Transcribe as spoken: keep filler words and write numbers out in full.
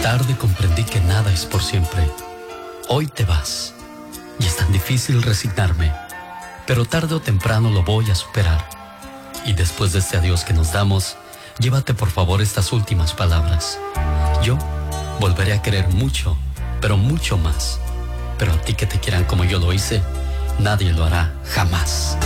Tarde comprendí que nada es por siempre. Hoy te vas y es tan difícil resignarme, pero tarde o temprano lo voy a superar. Y después de este adiós que nos damos, llévate por favor estas últimas palabras. Yo volveré a querer mucho, pero mucho más. Pero a ti que te quieran como yo lo hice, nadie lo hará jamás.